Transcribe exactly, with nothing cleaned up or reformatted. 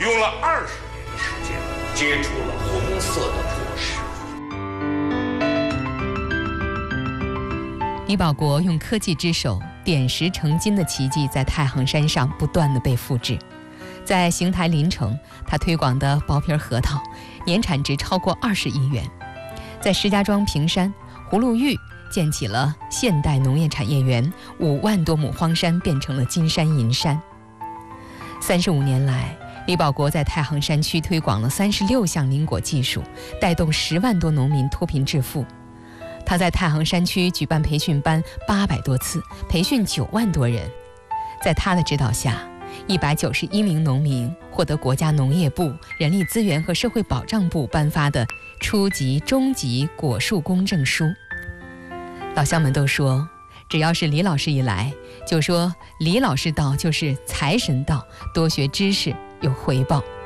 用了二十年的时间，结出了红色的果实。 李保国用科技之手点石成金的奇迹，在太行山上不断地被复制。在邢台临城，他推广的薄皮核桃年产值超过二十亿元。在石家庄平山、葫芦峪建起了现代农业产业园，五万多亩荒山变成了金山银山。三十五年来，李保国在太行山区推广了三十六项林果技术，带动十万多农民脱贫致富。他在太行山区举办培训班八百多次，培训九万多人。在他的指导下，一百九十一名农民获得国家农业部、人力资源和社会保障部颁发的初级、中级果树公证书。老乡们都说，只要是李老师一来，就说李老师到就是财神到，多学知识有回报。